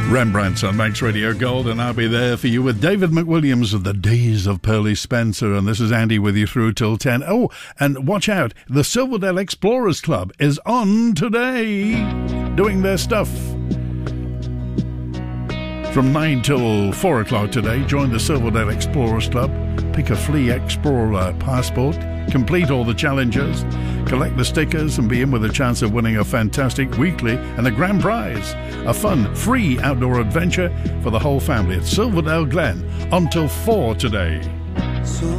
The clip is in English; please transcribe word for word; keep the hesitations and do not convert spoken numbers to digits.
Rembrandt's on Max Radio Gold, and I'll be there for you with David McWilliams of the Days of Pearly Spencer, and this is Andy with you through till ten. Oh, and watch out, the Silverdale Explorers Club is on today, doing their stuff. From nine till four o'clock today, join the Silverdale Explorers Club, pick a Flea Explorer passport, complete all the challenges, collect the stickers and be in with a chance of winning a fantastic weekly and a grand prize. A fun, free outdoor adventure for the whole family at Silverdale Glen until four today.